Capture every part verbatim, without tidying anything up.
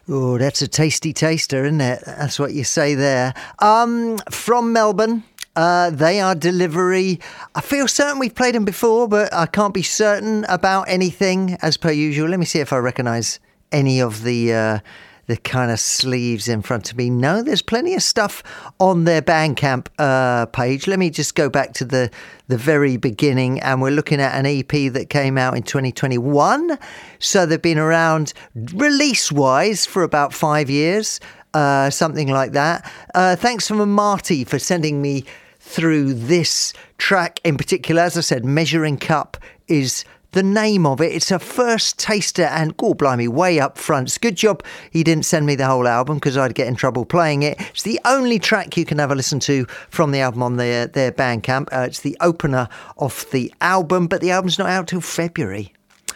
Oh, that's a tasty taster, isn't it? That's what you say there. Um, from Melbourne, uh, they are Delivery. I feel certain we've played them before, but I can't be certain about anything as per usual. Let me see if I recognise any of the uh, the kind of sleeves in front of me. No, there's plenty of stuff on their Bandcamp uh, page. Let me just go back to the, the very beginning, and we're looking at an E P that came out in twenty twenty-one. So they've been around release-wise for about five years, uh, something like that. Uh, thanks from Marty for sending me through this track in particular. As I said, Measuring Cup is the name of it. It's a first taster, and oh blimey, way up front. It's a good job he didn't send me the whole album, because I'd get in trouble playing it. It's the only track you can have a listen to from the album on their, their Bandcamp. Uh, it's the opener of the album, but the album's not out till February.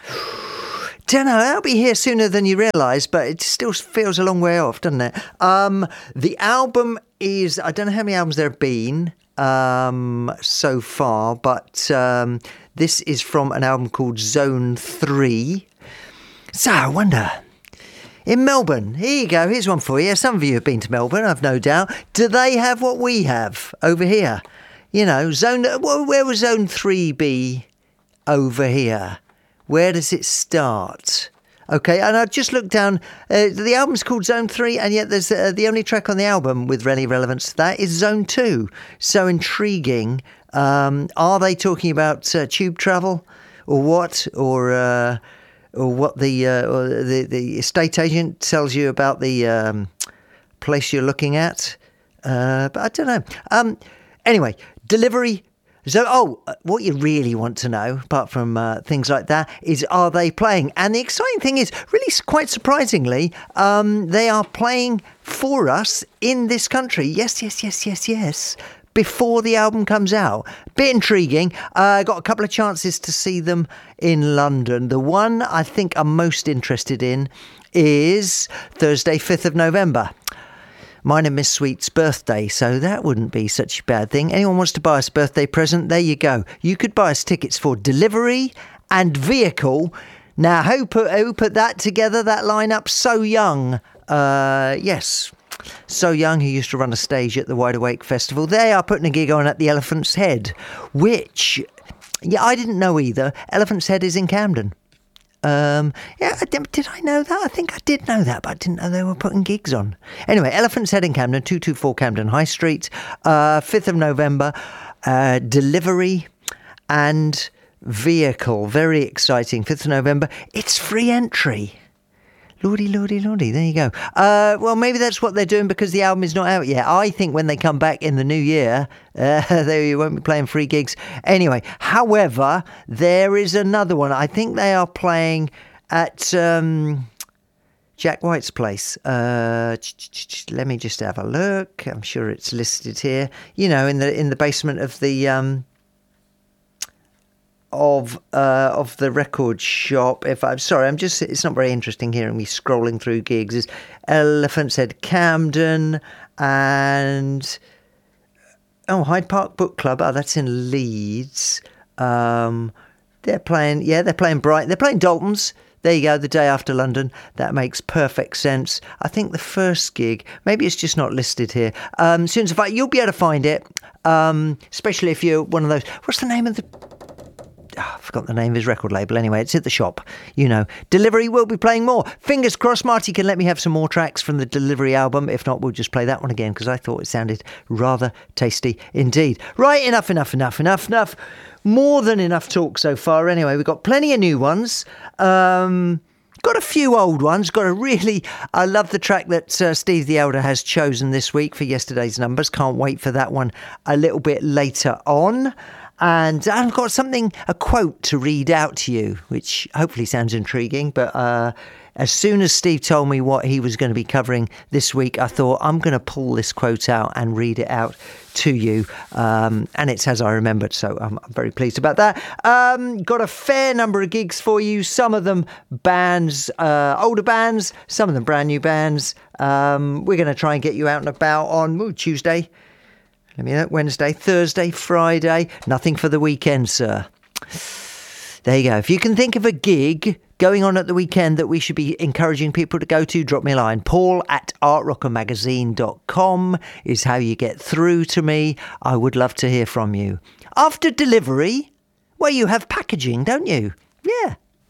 Don't know, that'll be here sooner than you realise, but it still feels a long way off, doesn't it? Um, the album is, I don't know how many albums there have been um, so far, but um, this is from an album called Zone three. So, I wonder, in Melbourne, here you go, here's one for you. Some of you have been to Melbourne, I've no doubt. Do they have what we have over here? You know, Zone, where would Zone three be over here? Where does it start? Okay, and I've just looked down. Uh, the album's called Zone three, and yet there's uh, the only track on the album with any relevance to that is Zone two. So intriguing. Um, are they talking about uh, tube travel, or what, or uh, or what the uh, or the the estate agent tells you about the um, place you're looking at? Uh, but I don't know. Um, anyway, Delivery. So, oh, what you really want to know, apart from uh, things like that, is are they playing? And the exciting thing is, really quite surprisingly, um, they are playing for us in this country. Yes, yes, yes, yes, yes. Before the album comes out. Bit intriguing. I uh, got a couple of chances to see them in London. The one I think I'm most interested in is Thursday, fifth of November. Mine and Miss Sweet's birthday, so that wouldn't be such a bad thing. Anyone wants to buy us a birthday present? There you go. You could buy us tickets for Delivery and Vehicle. Now, who put who put that together, that lineup? So Young. Uh, yes. So Young, who used to run a stage at the Wide Awake Festival. They are putting a gig on at the Elephant's Head, which, yeah, I didn't know either. Elephant's Head is in Camden. Um, yeah, did, did I know that? I think I did know that, but I didn't know they were putting gigs on. Anyway, Elephant's Head in Camden, two two four Camden High Street, uh, fifth of November, uh, Delivery and Vehicle. Very exciting, fifth of November. It's free entry. Lordy, lordy, lordy, there you go. Uh, well, maybe that's what they're doing because the album is not out yet. I think when they come back in the new year, uh, they won't be playing free gigs. Anyway, however, there is another one. I think they are playing at um, Jack White's place. Uh, let me just have a look. I'm sure it's listed here. You know, in the in the basement of the... Um, of uh of the record shop. If I'm sorry, I'm just it's not very interesting hearing me scrolling through gigs. Is Elephant's Head Camden and oh Hyde Park Book Club. Oh, that's in Leeds. Um they're playing yeah, they're playing Bright they're playing Dalton's. There you go, the day after London. That makes perfect sense. I think the first gig, maybe it's just not listed here. Um soon as you'll be able to find it. Um especially if you're one of those. What's the name of the Oh, I forgot the name of his record label. Anyway, it's at the shop. You know, Delivery will be playing more. Fingers crossed Marty can let me have some more tracks from the Delivery album. If not, we'll just play that one again because I thought it sounded rather tasty indeed. Right, enough, enough, enough, enough, enough. More than enough talk so far. Anyway, we've got plenty of new ones. Um... Got a few old ones. Got a really... I love the track that uh, Steve the Elder has chosen this week for yesterday's numbers. Can't wait for that one a little bit later on. And I've got something, a quote to read out to you, which hopefully sounds intriguing. But uh, as soon as Steve told me what he was going to be covering this week, I thought, I'm going to pull this quote out and read it out to you. Um, and it's as I remembered, so I'm, I'm very pleased about that. Um, got a fair number of gigs for you. Some of them bands, uh, older bands, some of them brand new bands. Um, we're going to try and get you out and about on ooh, Tuesday. Let me know, Wednesday, Thursday, Friday. Nothing for the weekend, sir. There you go. If you can think of a gig going on at the weekend that we should be encouraging people to go to, drop me a line. Paul at art rocker magazine dot com is how you get through to me. I would love to hear from you. After delivery, well, you have packaging, don't you? Yeah,